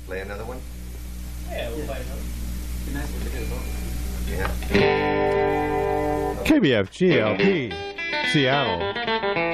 Play another one? Yeah, we'll play another. Be nice if we did both. Yeah. KBF GLP, Seattle.